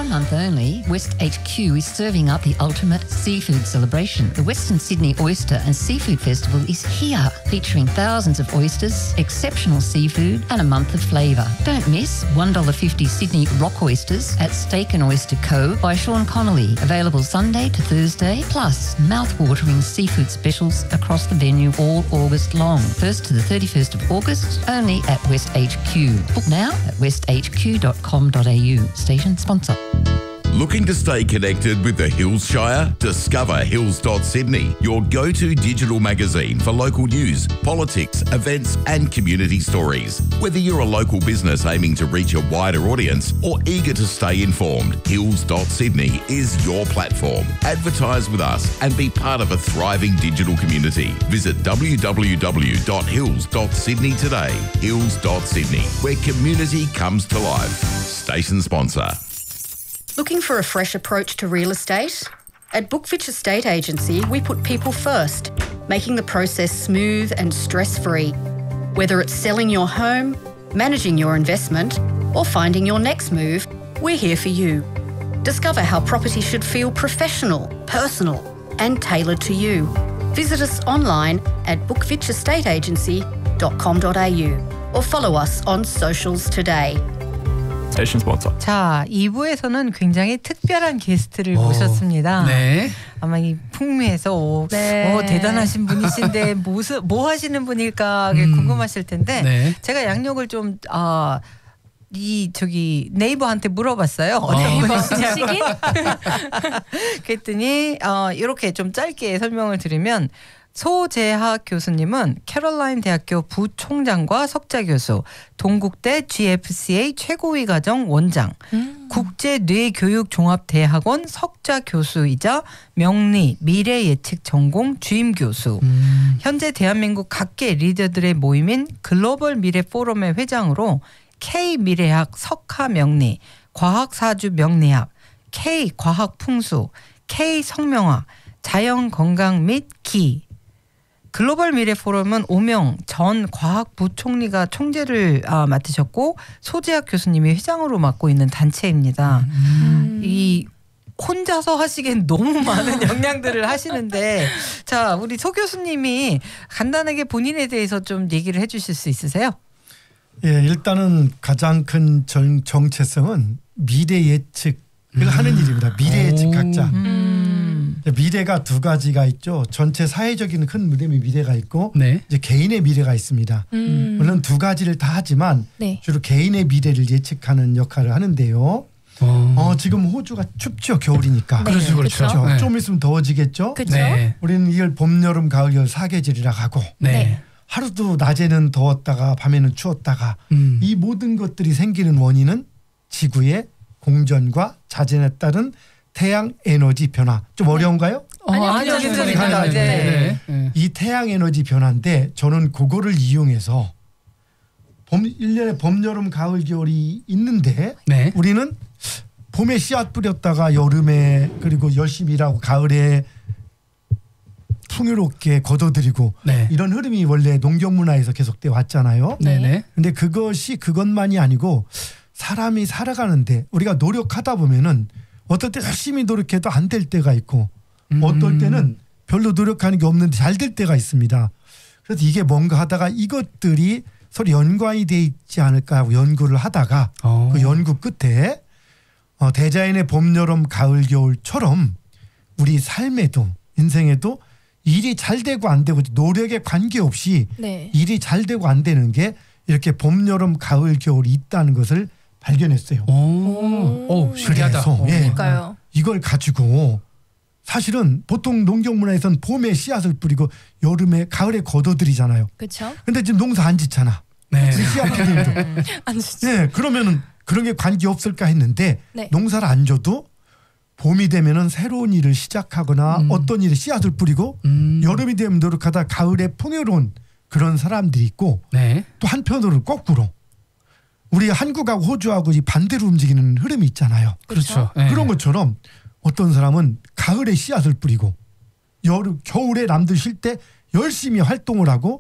1 month only, West HQ is serving up the ultimate seafood celebration. The Western Sydney Oyster and Seafood Festival is here, featuring thousands of oysters, exceptional seafood and a month of flavour. Don't miss $1.50 Sydney rock oysters at Steak and Oyster Co. by Sean Connolly, available Sunday to Thursday, plus mouth-watering seafood specials across the venue all August long. 1st to the 31st of August, only at West HQ. Book now at westhq.com.au. Station sponsor. Looking to stay connected with the Hills Shire? Discover Hills.Sydney, your go-to digital magazine for local news, politics, events and community stories. Whether you're a local business aiming to reach a wider audience or eager to stay informed, Hills.Sydney is your platform. Advertise with us and be part of a thriving digital community. Visit www.hills.sydney today. Hills.Sydney, where community comes to life. Station sponsor. Looking for a fresh approach to real estate? At Bookfitch Estate Agency, we put people first, making the process smooth and stress-free. Whether it's selling your home, managing your investment, or finding your next move, we're here for you. Discover how property should feel professional, personal, and tailored to you. Visit us online at bookfitchestateagency.com.au or follow us on socials today. 스테이션 스폰서. 자, 2부에서는 굉장히 특별한 게스트를 모셨습니다. 네. 아마 이 풍미에서 대단하신 분이신데 뭐 하시는 분일까 궁금하실 텐데 네. 제가 양력을 좀 네이버한테 물어봤어요. 어떤 분이시냐고. 그랬더니 이렇게 좀 짧게 설명을 드리면 소재하 교수님은 캐롤라인 대학교 부총장과 석좌 교수, 동국대 GFCA 최고위 과정 원장, 국제뇌교육종합대학원 석좌 교수이자 명리 미래예측 전공 주임 교수, 현재 대한민국 각계 리더들의 모임인 글로벌 미래 포럼의 회장으로 K미래학 석하명리, 과학사주 명리학, K과학풍수, K성명학, 자연건강 및 기, 글로벌 미래 포럼은 오명 전 과학부총리가 총재를 맡으셨고 소재학 교수님이 회장으로 맡고 있는 단체입니다. 이 혼자서 하시기엔 너무 많은 역량들을 하시는데 자, 우리 소 교수님이 간단하게 본인에 대해서 좀 얘기를 해주실 수 있으세요? 예, 일단은 가장 큰 정체성은 미래 예측을 하는 일입니다. 미래 예측학자. 미래가 두 가지가 있죠. 전체 사회적인 큰 무대의 미래가 있고 이제 개인의 미래가 있습니다. 물론 두 가지를 다 하지만 주로 개인의 미래를 예측하는 역할을 하는데요. 지금 호주가 춥죠. 겨울이니까. 그렇죠. 네. 좀 있으면 더워지겠죠. 네. 우리는 이걸 봄, 여름, 가을, 겨울 사계절이라 하고 하루도 낮에는 더웠다가 밤에는 추웠다가 이 모든 것들이 생기는 원인은 지구의 공전과 자전에 따른 태양 에너지 변화. 좀 어려운가요? 아니요. 괜찮습니다. 이 태양 에너지 변화인데 저는 그거를 이용해서 1년에 봄, 여름, 가을, 겨울이 있는데 우리는 봄에 씨앗 뿌렸다가 여름에 그리고 열심히 일하고 가을에 풍요롭게 거둬들이고 이런 흐름이 원래 농경 문화에서 계속돼 왔잖아요. 근데 그것만이 아니고 사람이 살아가는데 우리가 노력하다 보면은 어떨 때 열심히 노력해도 안 될 때가 있고 어떨 때는 별로 노력하는 게 없는데 잘 될 때가 있습니다. 그래서 이게 뭔가 하다가 이것들이 서로 연관이 돼 있지 않을까 하고 연구를 하다가 그 연구 끝에 대자연의 봄, 여름, 가을, 겨울처럼 우리 삶에도 인생에도 일이 잘 되고 안 되고 노력에 관계없이 일이 잘 되고 안 되는 게 이렇게 봄, 여름, 가을, 겨울이 있다는 것을 발견했어요. 신기하다. 그러니까요. 이걸 가지고 사실은 보통 농경 문화에서는 봄에 씨앗을 뿌리고 여름에 가을에 거둬들이잖아요. 그렇죠. 근데 지금 농사 안 짓잖아. 씨앗 뿌리도. 안 짓지. 그러면은 그런 게 관계 없을까 했는데 농사를 안 줘도 봄이 되면은 새로운 일을 시작하거나 어떤 일에 씨앗을 뿌리고 여름이 되면 노력하다 가을에 풍요로운 그런 사람들이 있고 또 한편으로는 거꾸로 우리 한국하고 호주하고 반대로 움직이는 흐름이 있잖아요. 그렇죠. 그런 것처럼 어떤 사람은 가을에 씨앗을 뿌리고 겨울에 남들 쉴 때 열심히 활동을 하고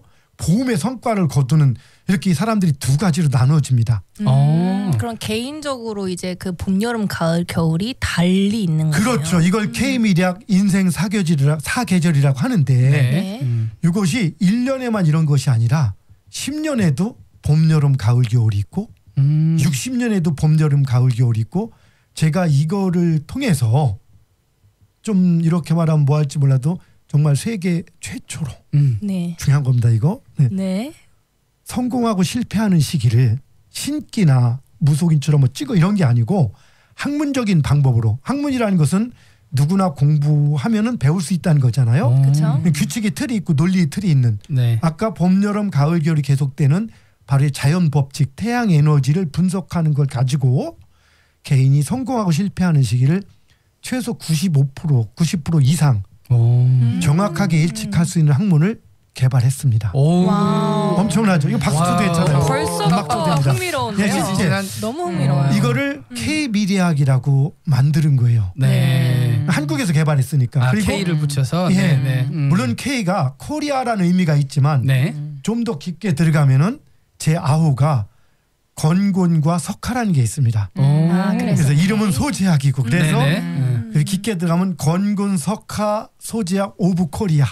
보험의 성과를 거두는 이렇게 사람들이 두 가지로 나눠집니다. 그럼 개인적으로 이제 그 봄, 여름, 가을, 겨울이 달리 있는 거예요. 그렇죠. 이걸 K미략 인생 사계절이라고 하는데 네. 이것이 1년에만 이런 것이 아니라 10년에도 봄, 여름, 가을, 겨울이 있고 60년에도 봄, 여름, 가을, 겨울이 있고 제가 이거를 통해서 좀 이렇게 말하면 뭐 할지 몰라도 정말 세계 최초로 네. 중요한 겁니다. 이거. 네. 네. 성공하고 실패하는 시기를 신기나 무속인처럼 뭐 찍어 이런 게 아니고 학문적인 방법으로 학문이라는 것은 누구나 공부하면은 배울 수 있다는 거잖아요. 그렇죠. 규칙의 틀이 있고 논리의 틀이 있는 네. 아까 봄, 여름, 가을, 겨울이 계속되는 바로 자연 법칙 태양 에너지를 분석하는 걸 가지고 개인이 성공하고 실패하는 시기를 최소 95% 90% 이상 정확하게 예측할 수 있는 학문을 개발했습니다. 엄청나죠. 이거 박수도 했잖아요. 벌써부터 흥미로운데요. 예, 실제 너무 흥미로워요. 이거를 K미래학이라고 만드는 거예요. 네. 한국에서 개발했으니까. 그리고 K를 붙여서. 예, 네. 물론 K가 코리아라는 의미가 있지만 네. 좀 더 깊게 들어가면은 제 아호가 건곤과 석화라는 게 있습니다. 그래서 이름은 소제학이고 그래서 깊게 들어가면 건곤 석화 소제학 오브 코리아.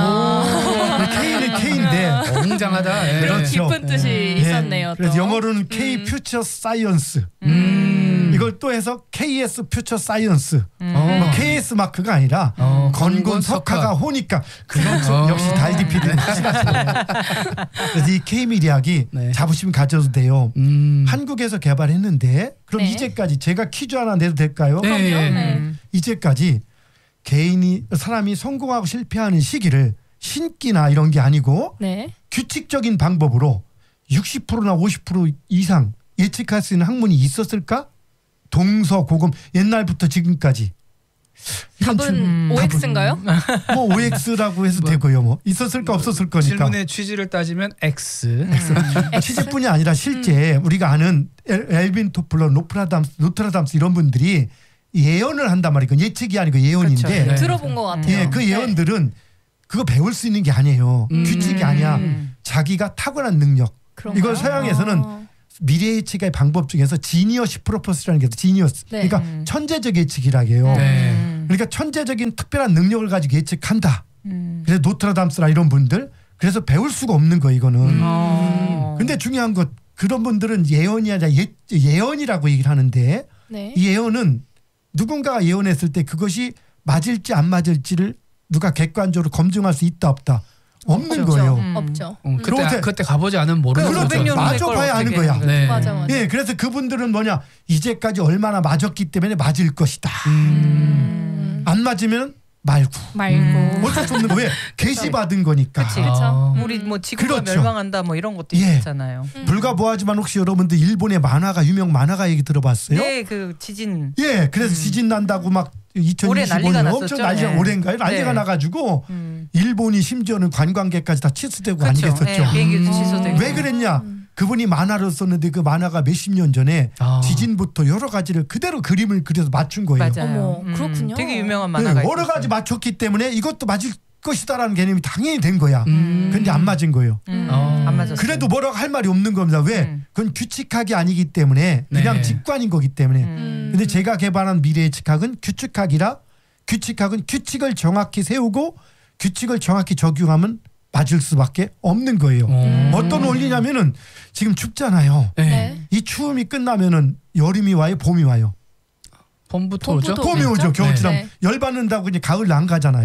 K는 K인데 웅장하다. 예. 그런 그렇죠. 깊은 뜻이 있었네요. 그래서 또. 영어로는 K 퓨처 사이언스. 이걸 또 해서 KS 퓨처 사이언스. 뭐 KS 마크가 아니라 건곤 석화가 호니까 그렇죠. 역시 달디 PD는 그래서 이 K미래학이 네. 자부심 가져도 돼요. 한국에서 개발했는데 그럼 네. 이제까지 제가 퀴즈 하나 내도 될까요? 네. 이제까지 사람이 성공하고 실패하는 시기를 신기나 이런 게 아니고 네. 규칙적인 방법으로 60%나 50% 이상 예측할 수 있는 학문이 있었을까? 동서고금 옛날부터 지금까지. 답은 OX인가요? 뭐 OX라고 해도 되고요. 뭐 있었을까 없었을 거니까. 질문의 취지를 따지면 X. 취지뿐이 아니라 실제 우리가 아는 엘빈 토플러, 노트라담스 이런 분들이 예언을 한단 말이에요. 예측이 아니고 예언인데. 그렇죠. 네. 들어본 것 같아요. 예, 그 예언들은 그거 배울 수 있는 게 아니에요. 규칙이 아니야. 자기가 타고난 능력. 그런가요? 이걸 서양에서는 미래 예측의 방법 중에서 지니어시 프로포스라는 게 있어요. 지니어스. 네. 그러니까 천재적 예측이라고 해요. 네. 그러니까 천재적인 특별한 능력을 가지고 예측한다. 그래서 노트라담스나 이런 분들 그래서 배울 수가 없는 거예요. 이거는. 근데 중요한 것 그런 분들은 예언이 아니라 예언이라고 얘기를 하는데 네. 이 예언은 누군가가 예언했을 때 그것이 맞을지 안 맞을지를 누가 객관적으로 검증할 수 있다 없다. 없는 거예요. 없죠. 그때 가보지 않으면 모르는 그럼 거죠. 맞아봐야 아는 거야. 네. 맞아. 예, 그래서 그분들은 뭐냐 이제까지 얼마나 맞았기 때문에 맞을 것이다. 안 맞으면 말고. 어쩔 수 없는 거. 왜? 계시 받은 거니까. 그렇죠. 우리 뭐 지구가 그렇죠. 멸망한다 뭐 이런 것도 예. 있잖아요. 불가보하지만 혹시 여러분들 일본의 만화가 유명 만화가 얘기 들어봤어요? 네, 그 지진. 예, 그래서 지진 난다고 막 올해 난리가 2025년 났었죠. 엄청 난리가 네. 올해인가요? 난리가 네. 나가지고 일본이 심지어는 관광객까지 다 취소되고 그렇죠. 아니겠었죠. 네, 비행기도 취소되고. 왜 그랬냐? 그분이 만화를 썼는데 그 만화가 몇십 년 전에 지진부터 여러 가지를 그대로 그림을 그려서 맞춘 거예요. 맞아요. 어머, 그렇군요. 되게 유명한 네, 만화가 여러 가지 맞췄기 때문에 이것도 맞을 것이다라는 개념이 당연히 된 거야. 근데 안 맞은 거예요. 안 맞았어요. 그래도 뭐라고 할 말이 없는 겁니다. 왜? 그건 규칙학이 아니기 때문에 그냥 네. 직관인 거기 때문에. 근데 제가 개발한 미래 예측학은 규칙학이라 규칙학은 규칙을 정확히 세우고 규칙을 정확히 적용하면 맞을 수밖에 없는 거예요. 어떤 원리냐면은 지금 춥잖아요. 네. 이 추움이 끝나면은 여름이 와요, 봄이 와요. 봄부터 오죠. 봄이 오죠. 겨울 지나면 네. 열받는다고 이제 가을 안 가잖아요.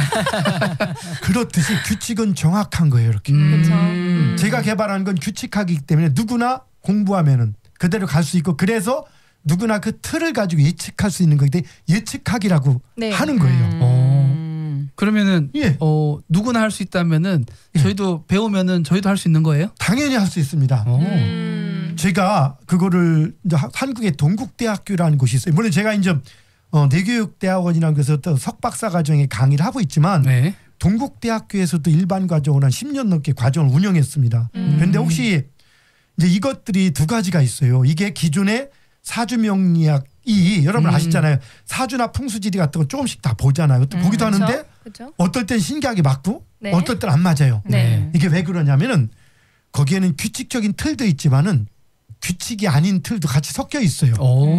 그렇듯이 규칙은 정확한 거예요. 이렇게. 그렇죠. 제가 개발한 건 규칙학이기 때문에 누구나 공부하면은 그대로 갈 수 있고 그래서 누구나 그 틀을 가지고 예측할 수 있는 거기 때문에 예측학이라고 네. 하는 거예요. 그러면은 예. 누구나 할 수 있다면은 저희도 배우면은 저희도 할 수 있는 거예요? 당연히 할 수 있습니다. 제가 그거를 이제 한국의 동국대학교라는 곳이 있어요. 물론 제가 이제 내교육대학원이라는 곳에서 또 석박사 과정에 강의를 하고 있지만 네. 동국대학교에서도 일반 과정을 한 10년 넘게 과정을 운영했습니다. 그런데 혹시 이제 이것들이 두 가지가 있어요. 이게 기존의 사주명리학 여러분 아시잖아요. 사주나 풍수지리 같은 거 조금씩 다 보잖아요. 또 보기도 그쵸? 하는데 그쵸? 어떨 땐 신기하게 맞고 네. 어떨 땐 안 맞아요. 네. 이게 왜 그러냐면은 거기에는 규칙적인 틀도 있지만은 규칙이 아닌 틀도 같이 섞여 있어요.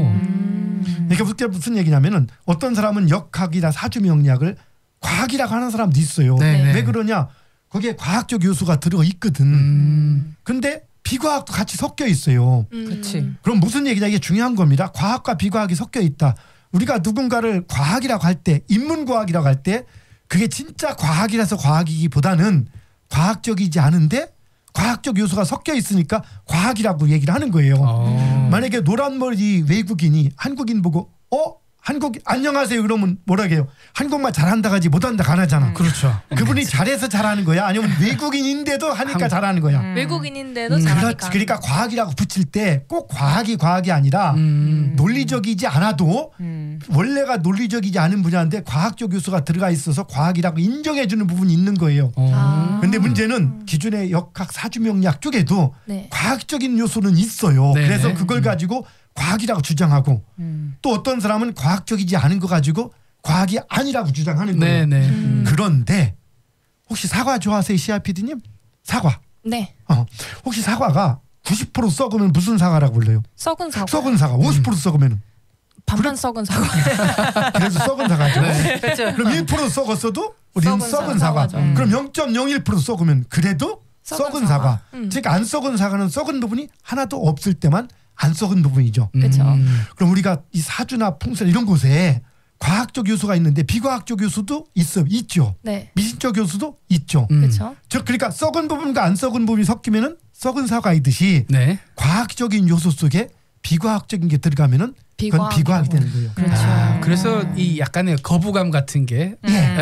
그러니까 무슨 얘기냐면은 어떤 사람은 역학이나 사주명리학을 과학이라고 하는 사람도 있어요. 네네. 왜 그러냐? 거기에 과학적 요소가 들어가 있거든. 근데 비과학도 같이 섞여 있어요. 그렇지. 그럼 무슨 얘기냐? 이게 중요한 겁니다. 과학과 비과학이 섞여 있다. 우리가 누군가를 과학이라고 할 때, 인문과학이라고 할 때 그게 진짜 과학이라서 과학이기보다는 과학적이지 않은데 과학적 요소가 섞여 있으니까 과학이라고 얘기를 하는 거예요. 만약에 노란머리 외국인이 한국인 보고 한국 안녕하세요 그러면 뭐라 해요? 한국말 잘한다가 하지 못한다가 안 하잖아. 그렇죠. 그분이 잘해서 잘하는 거야? 아니면 외국인인데도 하니까 잘하는 거야? 외국인인데도 잘하니까. 그러니까 과학이라고 붙일 때 꼭 과학이 아니라 논리적이지 않아도 원래가 논리적이지 않은 분야인데 과학적 요소가 들어가 있어서 과학이라고 인정해 주는 부분이 있는 거예요. 그런데 문제는 기존의 역학 사주명리학 쪽에도 네. 과학적인 요소는 있어요. 네네. 그래서 그걸 가지고 과학이라고 주장하고 또 어떤 사람은 과학적이지 않은 거 가지고 과학이 아니라고 주장하는 거예요. 네네. 그런데 혹시 사과 좋아하세요, 시아 PD님? 사과. 네. 혹시 사과가 90% 썩으면 무슨 사과라고 불러요? 썩은 사과. 썩은 사과. 50% 썩으면 반반 썩은 사과. 그래서 썩은 사과죠. 그렇죠. 그럼 1% 썩었어도 우리는 썩은 사과. 사과죠. 그럼 0.01% 썩으면 그래도 썩은 사과. 사과. 즉 안 썩은 사과는 썩은 부분이 하나도 없을 때만 안 썩은 부분이죠. 그렇죠. 그럼 우리가 이 사주나 풍수 이런 곳에 과학적 요소가 있는데 비과학적 요소도 있죠. 네. 미신적 요소도 있죠. 그렇죠. 즉 그러니까 썩은 부분과 안 썩은 부분이 섞이면은 썩은 사과이듯이 네. 과학적인 요소 속에 비과학적인 게 들어가면은 그건 비과학이 되는 거예요. 그렇죠. 그래서 이 약간의 거부감 같은 게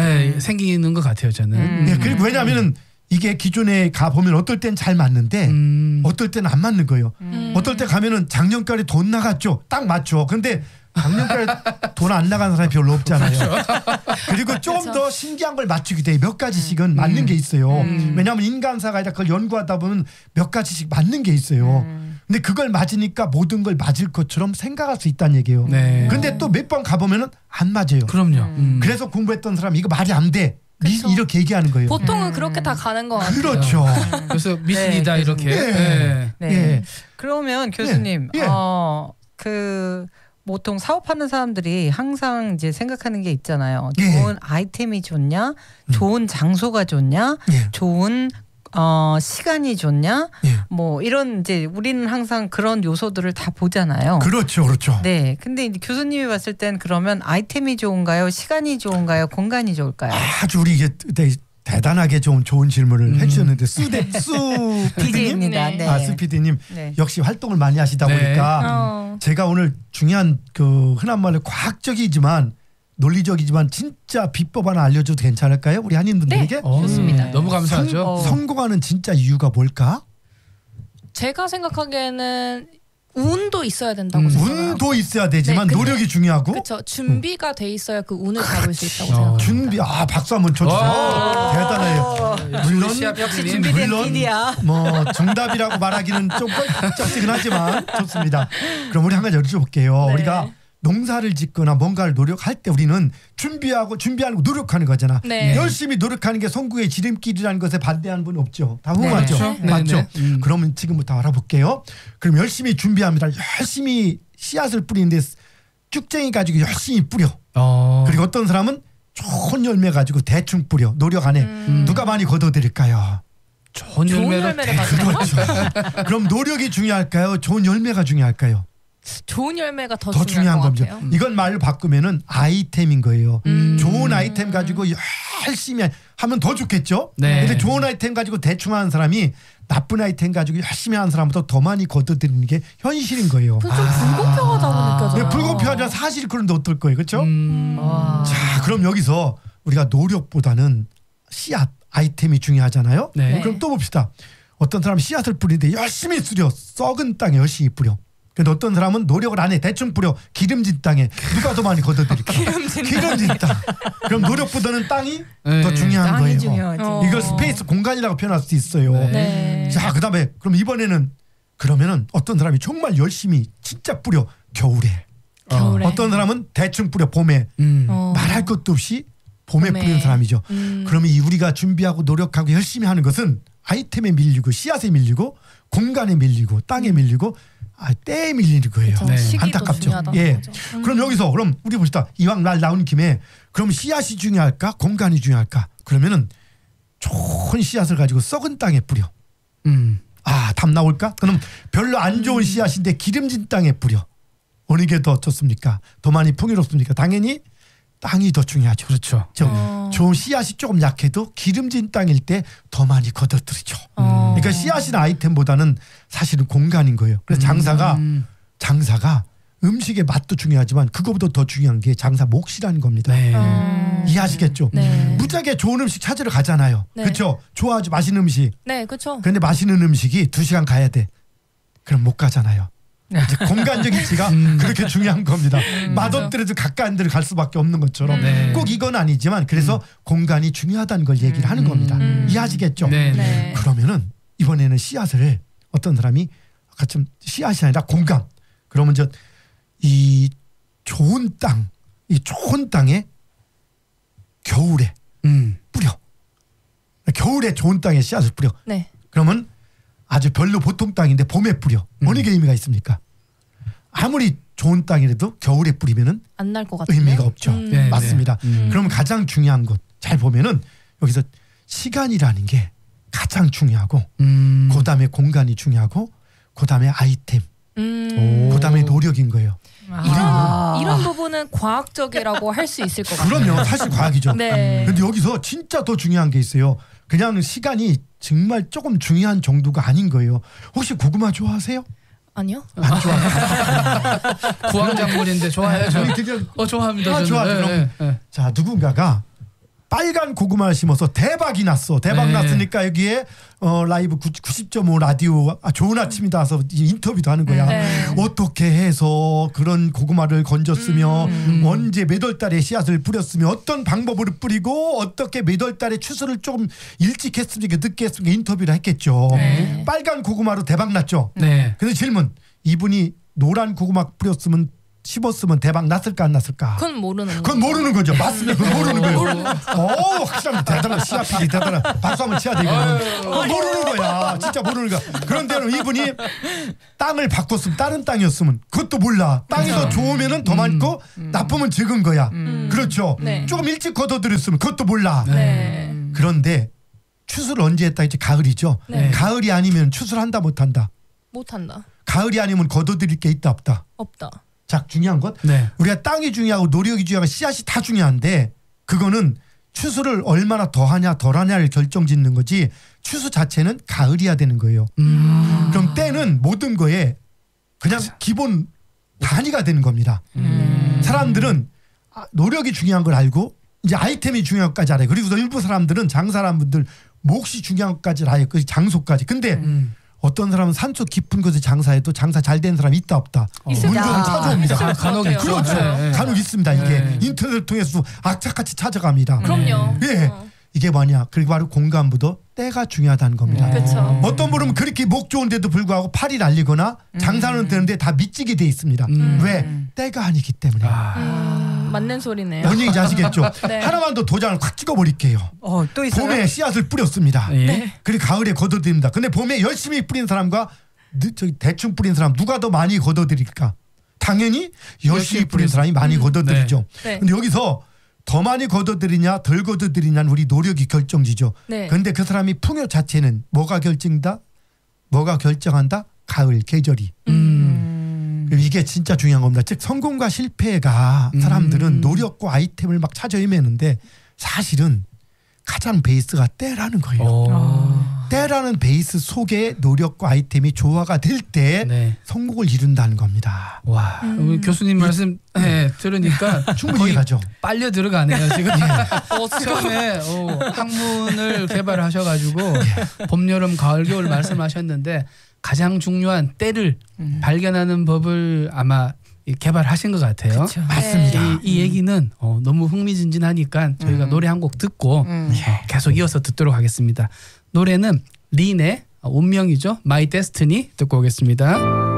생기는 것 같아요, 저는. 네, 그리고 왜냐하면은 이게 기존에 가 보면 어떨 땐 잘 맞는데 어떨 때는 안 맞는 거예요. 어떨 때 가면은 작년까지 돈 나갔죠. 딱 맞죠. 근데 작년까지 돈 안 나간 사람이 별로 없잖아요. 그리고 좀 더 신기한 걸 맞추게 돼. 몇 가지씩은 맞는 게 있어요. 왜냐하면 인간사가 아니라 그걸 연구하다 보면 몇 가지씩 맞는 게 있어요. 근데 그걸 맞으니까 모든 걸 맞을 것처럼 생각할 수 있다는 얘기예요. 네. 근데 또 몇 번 가보면은 안 맞아요. 그럼요. 그래서 공부했던 사람이 이거 말이 안 돼. 그쵸. 이렇게 얘기하는 거예요. 보통은 그렇게 다 가는 것 같아요. 그렇죠. 그래서 미신이다 네, 이렇게. 네. 네. 예. 그러면 교수님, 예. 그 보통 사업하는 사람들이 항상 이제 생각하는 게 있잖아요. 예. 좋은 아이템이 좋냐, 좋은 장소가 좋냐, 예. 좋은 시간이 좋냐, 예. 뭐 이런 이제 우리는 항상 그런 요소들을 다 보잖아요. 그렇죠, 그렇죠. 네, 근데 이제 교수님이 봤을 땐 그러면 아이템이 좋은가요, 시간이 좋은가요, 공간이 좋을까요? 아주 우리 이게 대단하게 좋은 질문을 해주셨는데 수 DJ입니다. 네. 네. 수 PD님 네. 역시 활동을 많이 하시다 네. 보니까 제가 오늘 중요한 그 흔한 말로 과학적이지만 논리적이지만 진짜 비법 하나 알려줘도 괜찮을까요? 우리 한인분들에게? 좋습니다. 너무 감사하죠. 성공하는 진짜 이유가 뭘까? 제가 생각하기에는 운도 있어야 된다고 생각해요. 운도 있어야 되지만 네, 근데- 노력이 중요하고 그렇죠. 준비가 돼 있어야 그 운을 잡을 수 있다고 생각해요. 준비 박수 한번 쳐주세요. 대단해요. 물론 역시 준비된 PD야. 뭐 정답이라고 말하기는 좀 쩍지근하지만 좋습니다. 그럼 우리 한 가지 여쭤볼게요. 네. 우리가 농사를 짓거나 뭔가를 노력할 때 우리는 준비하는 거 노력하는 거잖아. 네. 열심히 노력하는 게 성공의 지름길이라는 것에 반대하는 분 없죠. 다 맞죠? 그렇죠. 맞죠? 네. 그러면 지금부터 알아볼게요. 그럼 열심히 준비합니다. 열심히 씨앗을 뿌리는데 쭉쟁이 가지고 열심히 뿌려. 그리고 어떤 사람은 좋은 열매 가지고 대충 뿌려. 노력 안 해. 누가 많이 거둬들일까요? 좋은 좋은 열매를 열매를 가지고 그럼 노력이 중요할까요? 좋은 열매가 중요할까요? 좋은 열매가 더 더 중요한 것 겁니다. 같아요. 이건 말로 바꾸면은 아이템인 거예요. 좋은 아이템 가지고 열심히 하면 더 좋겠죠. 네. 근데 좋은 아이템 가지고 대충 하는 사람이 나쁜 아이템 가지고 열심히 하는 사람보다 더 많이 거둬들이는 게 현실인 거예요. 좀 불공평하다고 느껴져요. 근데 불공평하지만 사실 그런데 어떨 거예요, 그렇죠? 와. 자, 그럼 여기서 우리가 노력보다는 씨앗 아이템이 중요하잖아요. 네. 그럼 또 봅시다. 어떤 사람은 씨앗을 뿌리는데 열심히 뿌려 썩은 땅에 열심히 뿌려. 근데 어떤 사람은 노력을 안 해 대충 뿌려 기름진 땅에 누가 더 많이 거둬들일까? 기름진 땅. 그럼 노력보다는 땅이 네. 더 중요한 땅이 거예요. 중요하지. 이걸 스페이스 공간이라고 표현할 수도 있어요. 네. 자, 그다음에 그럼 이번에는 그러면은 어떤 사람이 정말 열심히 진짜 뿌려 겨울에 겨울에. 어떤 사람은 대충 뿌려 봄에 말할 것도 없이 봄에 뿌리는 사람이죠. 그러면 우리가 준비하고 노력하고 열심히 하는 것은 아이템에 밀리고 씨앗에 밀리고 공간에 밀리고 땅에 밀리고 때에 밀리는 거예요. 네. 안타깝죠. 예. 그럼 여기서 그럼 우리 봅시다. 이왕 날 나온 김에 그럼 씨앗이 중요할까 공간이 중요할까? 그러면은 좋은 씨앗을 가지고 썩은 땅에 뿌려. 답 나올까? 그럼 별로 안 좋은 씨앗인데 기름진 땅에 뿌려. 어느 게 더 좋습니까? 더 많이 풍요롭습니까? 당연히 땅이 더 중요하죠. 그렇죠. 좋은 씨앗이 조금 약해도 기름진 땅일 때 더 많이 거둬들이죠. 그러니까 씨앗이나 아이템보다는 사실은 공간인 거예요. 그래서 장사가 음식의 맛도 중요하지만 그거보다 더 중요한 게 장사 몫이라는 겁니다. 네. 이해하시겠죠? 네. 무지하게 좋은 음식 찾으러 가잖아요. 네. 그렇죠? 좋아하죠. 맛있는 음식. 네, 그렇죠. 그런데 맛있는 음식이 2시간 가야 돼. 그럼 못 가잖아요. 이제 공간적 위치가 그렇게 중요한 겁니다. 맛없더라도 가까운 데를 갈 수밖에 없는 것처럼 꼭 이건 아니지만 그래서 공간이 중요하다는 걸 얘기를 하는 겁니다. 이해하시겠죠? 네. 그러면은 이번에는 씨앗을 어떤 사람이 아까 좀 씨앗이 아니라 공간. 그러면 이 좋은 땅, 이 좋은 땅에 겨울에 뿌려. 겨울에 좋은 땅에 씨앗을 뿌려. 네. 그러면 아주 별로 보통 땅인데 봄에 뿌려. 어느 게 의미가 있습니까? 아무리 좋은 땅이라도 겨울에 뿌리면은 안 날 것 같아요. 의미가 없죠. 맞습니다. 그럼 가장 중요한 것 잘 보면은 여기서 시간이라는 게 가장 중요하고 그다음에 공간이 중요하고 그다음에 아이템 그다음에 노력인 거예요. 이런 부분은 과학적이라고 할 수 있을 것 같아요. 그럼요. 사실 과학이죠. 네. 근데 여기서 진짜 더 중요한 게 있어요. 그냥 시간이 정말 조금 중요한 정도가 아닌 거예요. 혹시 고구마 좋아하세요? 아니요. 안 좋아해요. 구황작물인데 좋아해요. 좋아합니다. 좋아요. 자, 누군가가 빨간 고구마를 심어서 대박이 났어. 대박 났으니까 여기에 라이브 90.5 라디오 좋은 아침이다 와서 인터뷰도 하는 거야. 어떻게 해서 그런 고구마를 건졌으며 언제 몇 월 달에 씨앗을 뿌렸으며 어떤 방법으로 뿌리고 어떻게 몇 월 달에 추수를 조금 일찍 했습니까 늦게 했습니까 인터뷰를 했겠죠. 빨간 고구마로 대박 났죠. 그래서 질문 이분이 노란 고구마 뿌렸으면 심었으면 대박 났을까 안 났을까? 그건 모르는 그건 모르는 거죠. 맞습니다. 그건 모르는 거예요. 확실합니다. 대단한 씨앗이 대단한 박수 한번 쳐야 되겠네요. 모르는 거야. 진짜 모르는 거야. 그런데 이분이 땅을 바꿨으면 다른 땅이었으면 그것도 몰라. 땅이 더 좋으면 더 많고 나쁘면 적은 거야. 그렇죠. 조금 일찍 걷어들였으면 그것도 몰라. 그런데 추수를 언제 했다 했지? 가을이죠. 가을이 아니면 추수를 한다 못 한다? 못 한다. 가을이 아니면 걷어들일 게 있다 없다? 없다. 자, 중요한 건 우리가 땅이 중요하고 노력이 중요하고 씨앗이 다 중요한데 그거는 추수를 얼마나 더 하냐 덜 하냐를 결정짓는 거지 추수 자체는 가을이어야 되는 거예요. 그럼 때는 모든 거에 그냥 기본 단위가 되는 겁니다. 사람들은 노력이 중요한 걸 알고 이제 아이템이 중요한 것까지 알아요. 그리고 일부 사람들은 장사하는 몫이 중요한 것까지 알아요. 그 장소까지. 근데 어떤 사람은 산속 깊은 곳에 장사해도 장사 잘 된 사람이 있다 없다. 문제는 찾아옵니다. 간혹 있죠. 그렇죠. 간혹 있습니다. 이게 인터넷을 통해서 악착같이 찾아갑니다. 그럼요. 이게 뭐냐. 그리고 바로 공간보다 때가 중요하다는 겁니다. 어떤 분은 그렇게 목 좋은데도 불구하고 팔이 날리거나 장사는 되는데 다 미치게 돼 있습니다. 왜? 때가 아니기 때문에. 맞는 소리네요. 뭔 얘기인지 아시겠죠? 하나만 더 도장을 확 찍어버릴게요. 또 있어요? 봄에 씨앗을 뿌렸습니다. 그리고 가을에 걷어들입니다. 근데 봄에 열심히 뿌린 사람과 대충 뿌린 사람 누가 더 많이 걷어들일까? 당연히 열심히 뿌린 사람이 많이 걷어들이죠. 근데 여기서 더 많이 걷어들이냐 덜 걷어들이냐는 우리 노력이 결정지죠. 그런데 그 사람이 풍요 자체는 뭐가 결정한다? 가을 계절이. 이게 진짜 중요한 겁니다. 즉 성공과 실패가 사람들은 노력과 아이템을 막 찾아 헤매는데 사실은 가장 베이스가 때라는 거예요. 때라는 베이스 속에 노력과 아이템이 조화가 될 때 성공을 이룬다는 겁니다. 와, 교수님 말씀 들으니까 충분히 가죠. 빨려 들어가네요 지금. 처음에 학문을 개발하셔가지고 봄, 여름, 가을, 겨울 말씀하셨는데 가장 중요한 때를 발견하는 법을 아마 개발하신 것 같아요. 그쵸. 맞습니다. 이 얘기는 너무 흥미진진하니까 저희가 노래 한 곡 듣고 계속 이어서 듣도록 하겠습니다. 노래는 린의 운명이죠. My Destiny 듣고 오겠습니다.